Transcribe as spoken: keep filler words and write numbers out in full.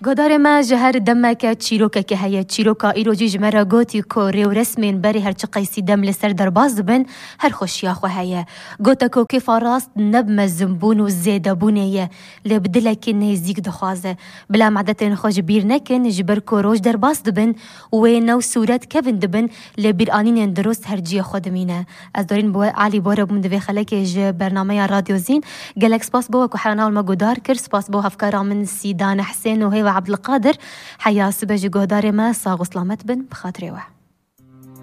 گدار ما جهر دمک چیروکه که هیا چیروکا ایروجی جمره گوتی کوری و رسمین بری هر چه قیسی دم لسر در باز بن هر خوشیا خو هیا گوتا کو که فراست نب مزنبون و زیده بونه لبدلک نزیک دخوازه بلا معدتین خوش بیر نکن جبر کوروش در باز دبن و نو صورت کبن دبن لبیر آنین درست هر جی خودمینه از دارین بو علی باره بوم دوی خلک ج برنامه رادیو زین گلکس باس بو کو حنا ما گدار کر سپاس بو هفکارا من سیدان حسین و هی عبد القادر حيا سبج جودار ما صاغ سلامت بن بخاطري واحد